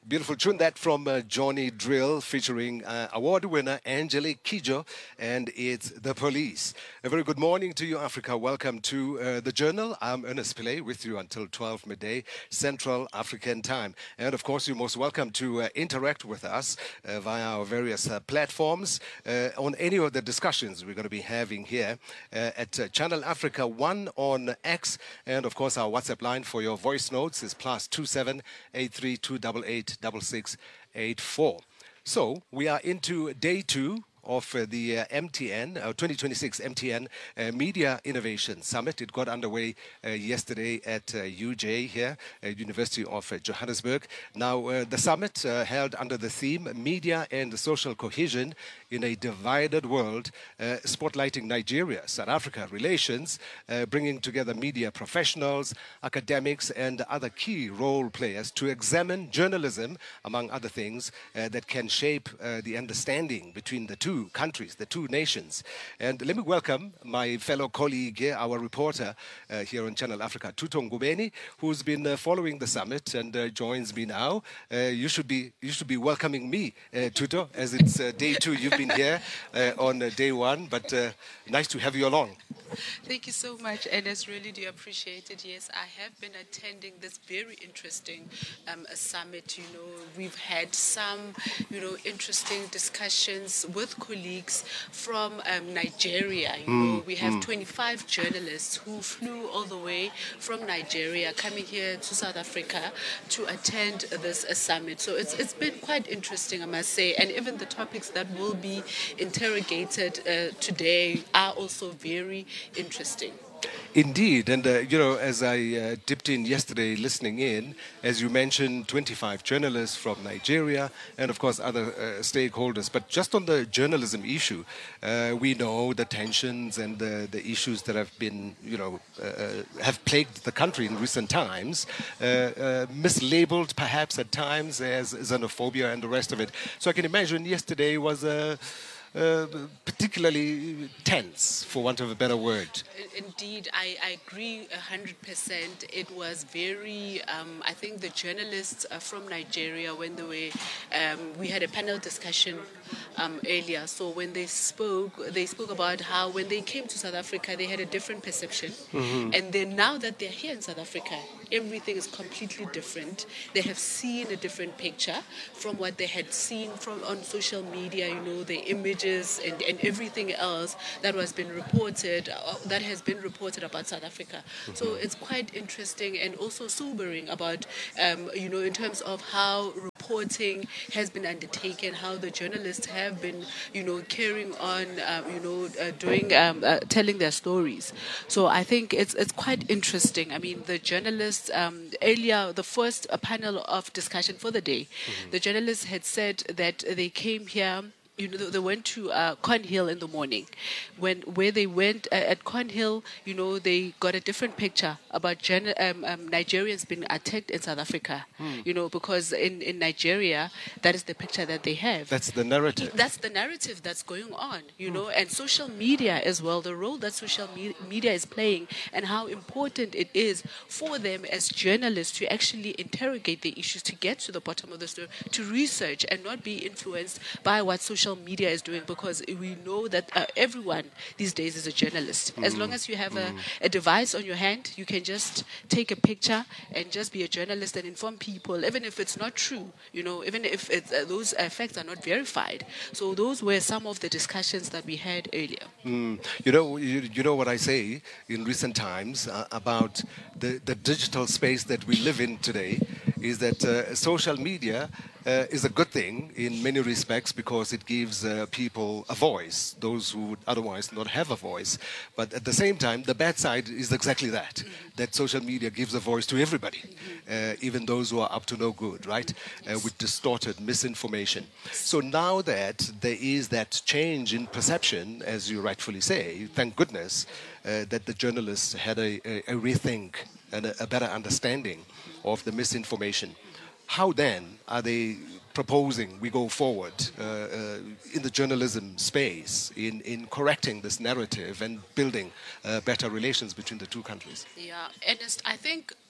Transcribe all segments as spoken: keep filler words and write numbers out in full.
Beautiful tune that from uh, Johnny Drill featuring uh, award winner Angelique Kidjo, and it's The Police. A very good morning to you, Africa. Welcome to uh, The Journal. I'm Ernest Pillay with you until twelve midday Central African Time. And of course, you're most welcome to uh, interact with us uh, via our various uh, platforms uh, on any of the discussions we're going to be having here uh, at uh, Channel Africa one on X. And of course, our WhatsApp line for your voice notes is plus two seven eight three two eight eight six six eight four. So we are into day two of uh, the uh, M T N, uh, twenty twenty-six M T N uh, Media Innovation Summit. It got underway uh, yesterday at uh, U J here, at University of uh, Johannesburg. Now, uh, the summit uh, held under the theme Media and Social Cohesion in a Divided World, uh, spotlighting Nigeria, South Africa relations, uh, bringing together media professionals, academics, and other key role players to examine journalism, among other things, uh, that can shape uh, the understanding between the two countries, the two nations. And let me welcome my fellow colleague here, our reporter uh, here on Channel Africa, Tuto Ngubeni, who's been uh, following the summit and uh, joins me now. Uh, you should be you should be welcoming me, uh, Tuto, as it's uh, day two. You've been here uh, on uh, day one, but uh, nice to have you along. Thank you so much, Ernest. Really do appreciate it. Yes, I have been attending this very interesting um, summit. You know, we've had some, you know, interesting discussions with colleagues from um, Nigeria. You mm, know, we have mm. twenty-five journalists who flew all the way from Nigeria, coming here to South Africa to attend this uh, summit. So it's it's been quite interesting, I must say. And even the topics that will be interrogated uh, today are also very interesting. Indeed, and uh, you know, as I uh, dipped in yesterday listening in, as you mentioned, twenty-five journalists from Nigeria and of course other uh, stakeholders. But just on the journalism issue, uh, we know the tensions and the, the issues that have been, you know, uh, have plagued the country in recent times, uh, uh, mislabeled perhaps at times as xenophobia and the rest of it. So I can imagine yesterday was a Uh, particularly tense, for want of a better word. Indeed, I, I agree one hundred percent. It was very, um, I think the journalists uh, from Nigeria, when they were, um, we had a panel discussion um, earlier, so when they spoke, they spoke about how when they came to South Africa, they had a different perception. Mm-hmm. And then now that they're here in South Africa, everything is completely different. They have seen a different picture from what they had seen from on social media, you know, the image and, and everything else that was been reported, uh, that has been reported about South Africa. Mm-hmm. So it's quite interesting and also sobering about, um, you know, in terms of how reporting has been undertaken, how the journalists have been, you know, carrying on, um, you know, uh, doing, um, uh, telling their stories. So I think it's it's quite interesting. I mean, the journalists, um, earlier, the first uh, panel of discussion for the day, mm-hmm. the journalists had said that they came here. You know, they went to uh, Cornhill in the morning. When where they went uh, at Cornhill, you know, they got a different picture about gen- um, um, Nigerians being attacked in South Africa. Mm. You know, because in, in Nigeria, that is the picture that they have. That's the narrative. That's the narrative that's going on. You mm. know, and social media as well. The role that social me- media is playing, and how important it is for them as journalists to actually interrogate the issues, to get to the bottom of the story, to research and not be influenced by what social media is doing, because we know that uh, everyone these days is a journalist. Mm. As long as you have mm. a, a device on your hand, you can just take a picture and just be a journalist and inform people, even if it's not true, you know, even if it's, uh, those uh, facts are not verified. So those were some of the discussions that we had earlier. Mm. You know, you, you know what I say in recent times uh, about the, the digital space that we live in today is that uh, social media Uh, is a good thing in many respects, because it gives uh, people a voice, those who would otherwise not have a voice. But at the same time, the bad side is exactly that, mm-hmm. that social media gives a voice to everybody, mm-hmm. uh, even those who are up to no good, right, uh, with distorted misinformation. So now that there is that change in perception, as you rightfully say, thank goodness uh, that the journalists had a, a, a rethink and a, a better understanding of the misinformation. How then are they proposing we go forward uh, uh, in the journalism space in, in correcting this narrative and building uh, better relations between the two countries? Yeah, Ernest, I think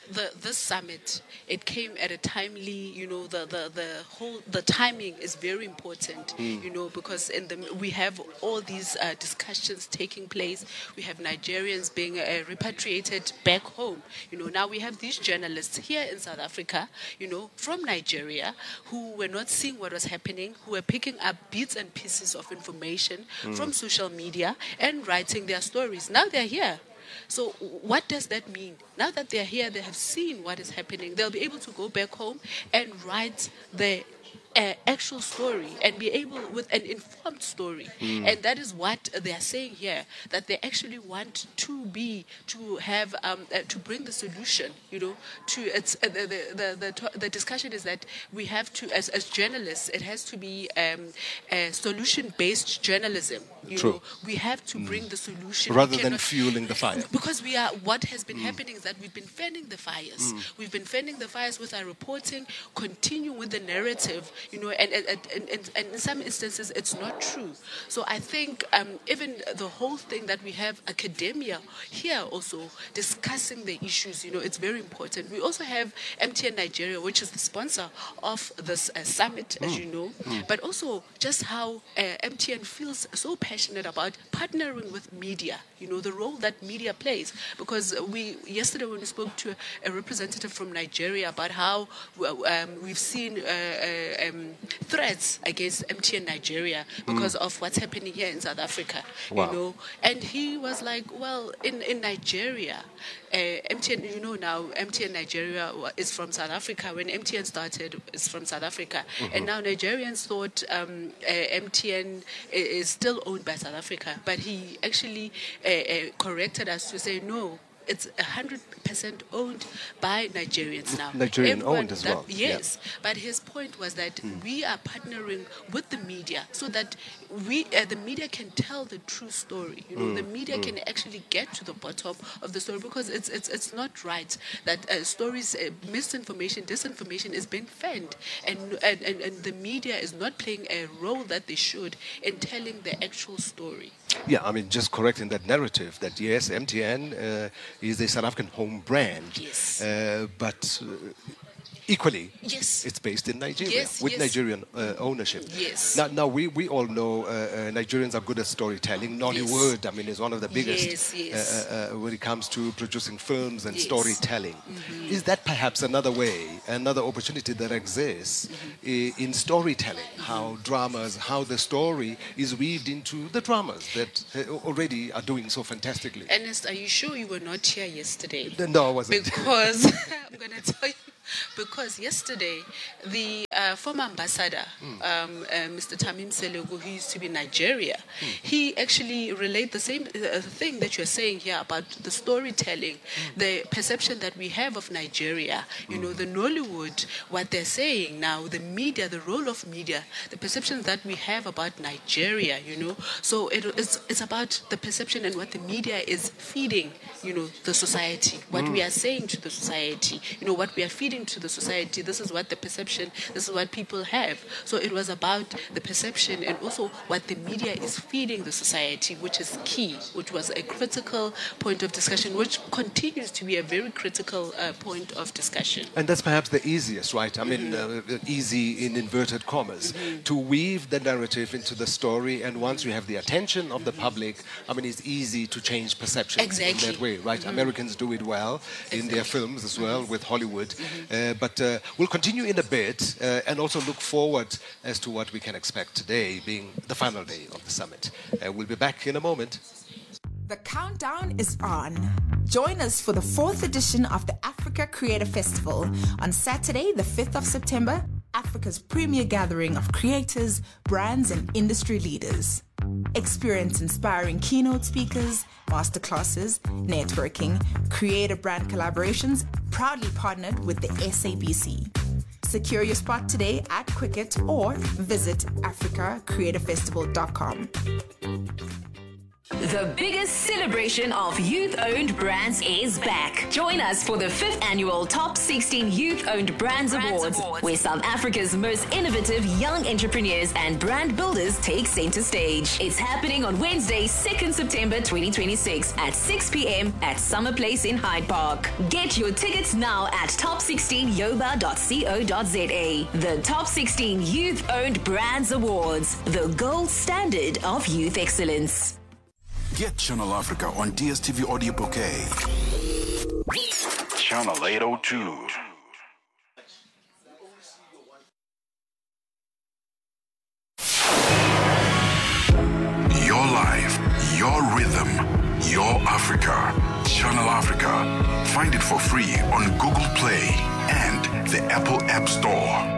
the this summit, it came at a timely, you know, the the, the whole the timing is very important, mm. you know, because in the we have all these uh, discussions taking place. We have Nigerians being uh, repatriated back home. You know, now we have these journalists here in South Africa, you know, from Nigeria, who were not seeing what was happening, who were picking up bits and pieces of information mm. from social media and writing their stories. Now they're here. So what does that mean? Now that they're here, they have seen what is happening. They'll be able to go back home and write the uh, actual story and be able with an informed story. Mm. And that is what they are saying here, that they actually want to be, to have, um, uh, to bring the solution, you know, to, it's, uh, the, the, the, the, the discussion is that we have to, as, as journalists, it has to be um, a solution-based journalism. You True. know, we have to bring mm. the solution. Rather than fueling the fire. Because we are, what has been mm. happening is that we've been fanning the fires. Mm. We've been fanning the fires with our reporting, continue with the narrative, you know, and, and, and, and, and in some instances it's not true. So I think um, even the whole thing that we have academia here also discussing the issues, you know, it's very important. We also have M T N Nigeria, which is the sponsor of this uh, summit, mm. as you know, mm. but also just how uh, M T N feels so passionate about partnering with media, you know, the role that media plays. Because we, yesterday when we spoke to a representative from Nigeria about how um, we've seen uh, uh, um, threats against M T N Nigeria because mm. of what's happening here in South Africa, wow. you know, and he was like, well, in, in Nigeria, uh, M T N, you know now, M T N Nigeria is from South Africa. When M T N started, it's from South Africa. Mm-hmm. And now Nigerians thought um, uh, M T N is still owned by South Africa. But he actually uh, uh, corrected us to say, no, it's one hundred percent owned by Nigerians now. Nigerian Everyone owned as that, well. Yes. Yeah. But his point was that mm. we are partnering with the media so that we, uh, the media can tell the true story. You know, mm. the media mm. can actually get to the bottom of the story, because it's it's it's not right that uh, stories, uh, misinformation, disinformation is being fanned, and, and, and, and the media is not playing a role that they should in telling the actual story. Yeah, I mean, just correcting that narrative that yes, M T N uh, is a South African home brand, yes. uh, but uh, equally, yes. it's based in Nigeria yes, with yes. Nigerian uh, ownership. Yes. Now, now we, we all know uh, uh, Nigerians are good at storytelling. Nollywood, yes. I mean, is one of the biggest yes, yes. Uh, uh, when it comes to producing films and yes. storytelling. Mm-hmm. Is that perhaps another way, another opportunity that exists mm-hmm. in storytelling? Mm-hmm. How dramas, how the story is weaved into the dramas that uh, already are doing so fantastically. Ernest, are you sure you were not here yesterday? No, I wasn't. Because I'm going to tell you. Because yesterday, the uh, former ambassador, mm. um, uh, Mister Tamim Selegu, who used to be in Nigeria, mm. he actually relayed the same uh, thing that you're saying here about the storytelling, mm. the perception that we have of Nigeria, you mm. know, the Nollywood, what they're saying now, the media, the role of media, the perception that we have about Nigeria, you know. So it, it's, it's about the perception and what the media is feeding, you know, the society, what mm. we are saying to the society, you know, what we are feeding to the society. This is what the perception, this is what people have. So it was about the perception and also what the media is feeding the society, which is key, which was a critical point of discussion, which continues to be a very critical uh, point of discussion. And that's perhaps the easiest, right? I mean, mm-hmm. uh, easy in inverted commas, mm-hmm. to weave the narrative into the story, and once you have the attention of the public, I mean, it's easy to change perception exactly. in that way, right? Mm-hmm. Americans do it well exactly. in their films as well, mm-hmm. with Hollywood. Mm-hmm. Uh, but uh, we'll continue in a bit uh, and also look forward as to what we can expect today, being the final day of the summit. Uh, we'll be back in a moment. The countdown is on. Join us for the fourth edition of the Africa Creator Festival on Saturday, the fifth of September, Africa's premier gathering of creators, brands, and industry leaders. Experience inspiring keynote speakers, masterclasses, networking, creator brand collaborations, proudly partnered with the S A B C. Secure your spot today at Quicket or visit africa creator festival dot com. The biggest celebration of youth-owned brands is back. Join us for the fifth annual Top sixteen Youth-Owned Brands, brands Awards, Awards, where South Africa's most innovative young entrepreneurs and brand builders take center stage. It's happening on Wednesday, second September twenty twenty-six at six p.m. at Summer Place in Hyde Park. Get your tickets now at top sixteen yoba dot co dot za. The Top sixteen Youth-Owned Brands Awards, the gold standard of youth excellence. Get Channel Africa on D S T V Audio Bouquet. Channel eight oh two. Your life, your rhythm, your Africa. Channel Africa. Find it for free on Google Play and the Apple App Store.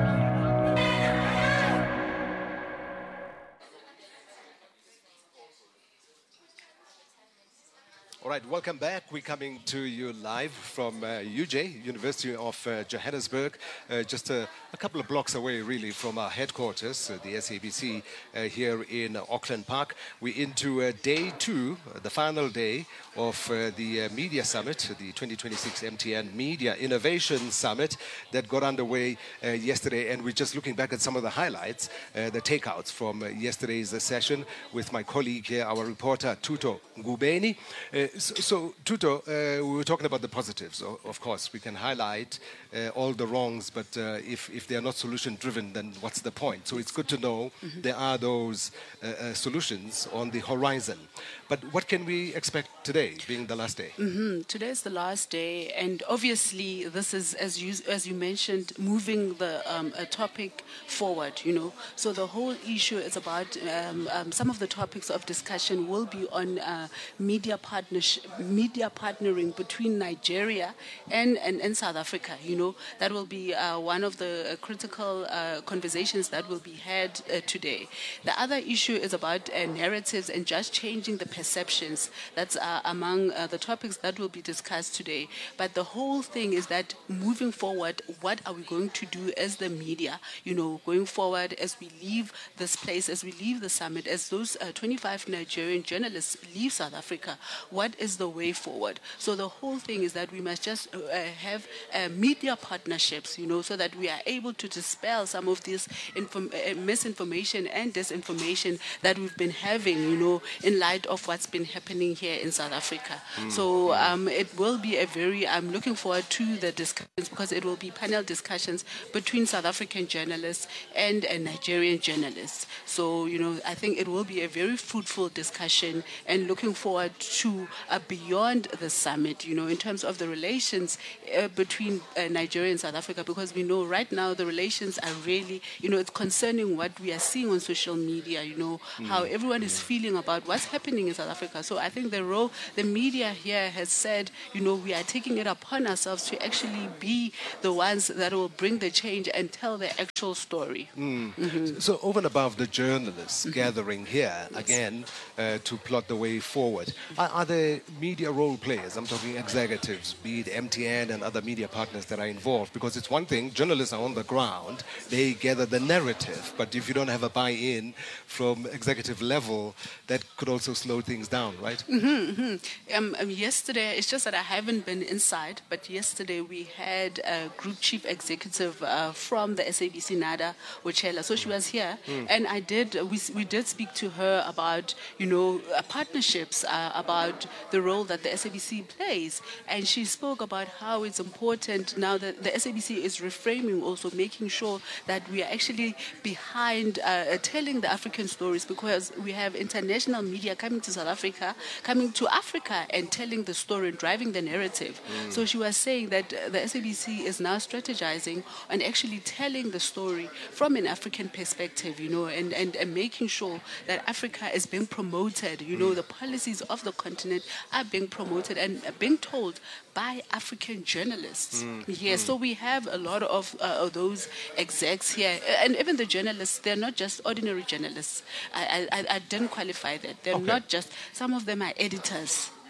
All right, welcome back. We're coming to you live from uh, U J, University of uh, Johannesburg, uh, just a, a couple of blocks away, really, from our headquarters, uh, the S A B C, uh, here in uh, Auckland Park. We're into uh, day two, uh, the final day of uh, the uh, Media Summit, the twenty twenty-six M T N Media Innovation Summit that got underway uh, yesterday. And we're just looking back at some of the highlights, uh, the takeouts from uh, yesterday's uh, session with my colleague here, our reporter, Tuto Ngubeni. Uh, So, so Tuto, uh, we were talking about the positives. O- of course, we can highlight uh, all the wrongs, but uh, if, if they are not solution-driven, then what's the point? So it's good to know mm-hmm. there are those uh, uh, solutions on the horizon. But what can we expect today, being the last day? Mm-hmm. Today is the last day, and obviously this is, as you as you mentioned, moving the um, a topic forward. You know, so the whole issue is about um, um, some of the topics of discussion will be on uh, media partnership, media partnering between Nigeria and, and, and South Africa. You know, that will be uh, one of the critical uh, conversations that will be had uh, today. The other issue is about uh, narratives and just changing the perceptions. That's uh, among uh, the topics that will be discussed today. But the whole thing is that moving forward, what are we going to do as the media, you know, going forward as we leave this place, as we leave the summit, as those uh, twenty-five Nigerian journalists leave South Africa, what is the way forward? So the whole thing is that we must just uh, have uh, media partnerships, you know, so that we are able to dispel some of this inform- uh, misinformation and disinformation that we've been having, you know, in light of what's been happening here in South Africa. Mm. So um, it will be a very, I'm looking forward to the discussions because it will be panel discussions between South African journalists and uh, Nigerian journalists. So, you know, I think it will be a very fruitful discussion and looking forward to uh, beyond the summit, you know, in terms of the relations uh, between uh, Nigeria and South Africa, because we know right now the relations are really, you know, it's concerning what we are seeing on social media, you know, mm. how everyone is feeling about what's happening in South Africa. So I think the role, the media here has said, you know, we are taking it upon ourselves to actually be the ones that will bring the change and tell the actual story. Mm. Mm-hmm. So over and above the journalists mm-hmm. gathering here, yes. again, uh, to plot the way forward, mm-hmm. are, are there media role players? I'm talking executives, be it M T N and other media partners that are involved, because it's one thing, journalists are on the ground, they gather the narrative, but if you don't have a buy-in from executive level, that could also slow things down, right? Mm-hmm, mm-hmm. Um, um, yesterday, it's just that I haven't been inside, but yesterday we had a group chief executive uh, from the S A B C, Nada Ochela, so she was here, mm. and I did, we, we did speak to her about, you know, uh, partnerships, uh, about the role that the S A B C plays, and she spoke about how it's important now that the S A B C is reframing, also making sure that we are actually behind uh, telling the African stories, because we have international media coming to South Africa, coming to Africa and telling the story and driving the narrative. Mm. So she was saying that uh, the S A B C is now strategizing and actually telling the story from an African perspective, you know, and, and, and making sure that Africa is being promoted, you know, mm. the policies of the continent are being promoted and being told by African journalists. Mm. Yes, mm. so we have a lot of, uh, of those execs here, and even the journalists, they're not just ordinary journalists. I, I, I didn't qualify that. They're okay. not just, some of them are editors.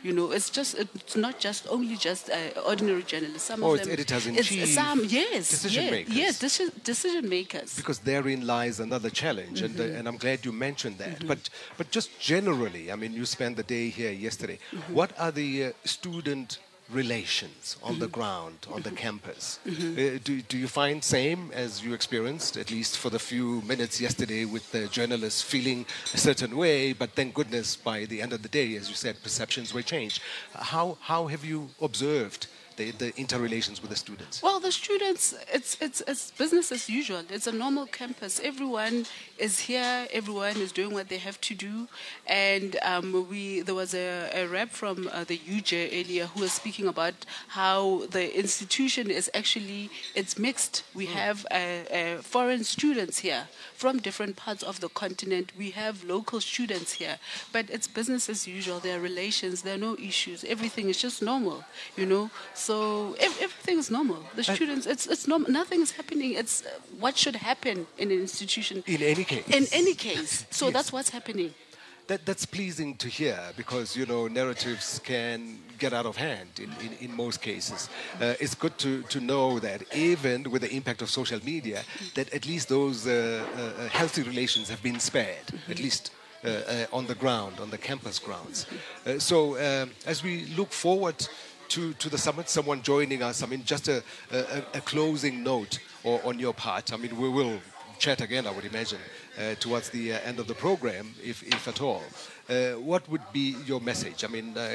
You know, it's just it's not just only just uh, ordinary journalists. Some Oh, of it's them, editors-in-chief, it's some yes, decision yes, makers. yes, deci- decision makers. Because therein lies another challenge, Mm-hmm. and, uh, and I'm glad you mentioned that. Mm-hmm. But but just generally, I mean, you spent the day here yesterday. Mm-hmm. What are the uh, student relations on mm-hmm. the ground, on mm-hmm. the campus? Mm-hmm. Uh, do, do you find same as you experienced, at least for the few minutes yesterday, with the journalists feeling a certain way, but thank goodness by the end of the day, as you said, perceptions were changed. How, how have you observed the, the interrelations with the students? Well, the students, it's, it's, it's business as usual. It's a normal campus. Everyone is here. Everyone is doing what they have to do. And um, we there was a, a rep from uh, the U J earlier who was speaking about how the institution is actually, it's mixed. We have uh, uh, foreign students here from different parts of the continent. We have local students here. But it's business as usual. There are relations. There are no issues. Everything is just normal, you know. So ev- everything is normal. The students, it's it's normal. Nothing is happening. It's uh, what should happen in an institution. In any case. In any case. So Yes. that's what's happening. That, that's pleasing to hear, because, you know, narratives can get out of hand in, in, in most cases. Uh, it's good to, to know that even with the impact of social media, that at least those uh, uh, healthy relations have been spared, at least uh, uh, on the ground, on the campus grounds. Uh, so um, as we look forward to, to the summit, someone joining us, I mean, just a, a, a closing note or, on your part. I mean, we will chat again, I would imagine, uh, towards the uh, end of the program, if, if at all. Uh, what would be your message? I mean, uh,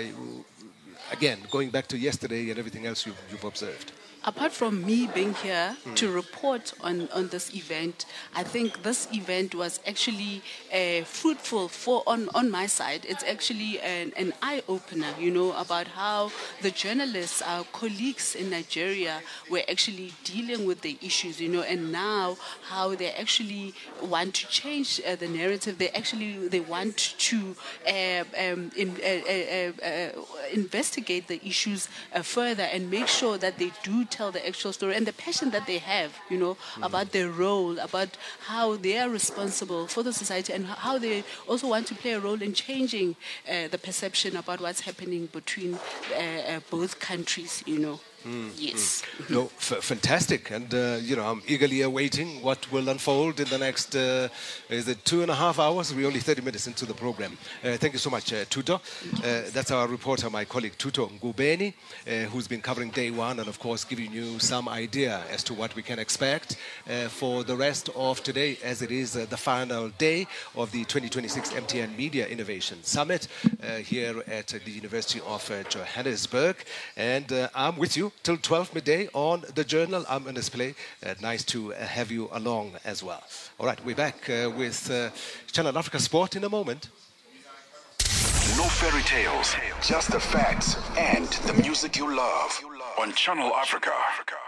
again, going back to yesterday and everything else you've, you've observed. Apart from me being here mm. to report on, on this event, I think this event was actually uh, fruitful for on, on my side. It's actually an, an eye-opener, you know, about how the journalists, our colleagues in Nigeria, were actually dealing with the issues, you know, and now how they actually want to change uh, the narrative. They actually they want to uh, um, in, uh, uh, uh, investigate the issues uh, further and make sure that they do tell the actual story, and the passion that they have, you know, mm. about their role, about how they are responsible for the society, and how they also want to play a role in changing uh, the perception about what's happening between uh, uh, both countries, you know. Mm, yes. Mm. No, f- fantastic. And, uh, you know, I'm eagerly awaiting what will unfold in the next, uh, is it two and a half hours? We're only thirty minutes into the program. Uh, thank you so much, uh, Tuto. Uh, that's our reporter, my colleague Tuto Ngubeni, uh, who's been covering day one and, of course, giving you some idea as to what we can expect uh, for the rest of today, as it is uh, the final day of the twenty twenty-six M T N Media Innovation Summit uh, here at uh, the University of uh, Johannesburg. And uh, I'm with you till twelve midday on The Journal. I'm Ernest Pillay. Uh, nice to uh, have you along as well. All right, we're back uh, with uh, Channel Africa Sport in a moment. No fairy tales, just the facts and the music you love on Channel Africa.